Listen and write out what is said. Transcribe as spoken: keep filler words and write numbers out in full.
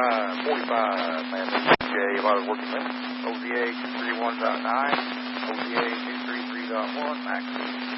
five forty-five, man. J, a lot of working men. O Z A two three one point nine, O Z A two three three point one, max.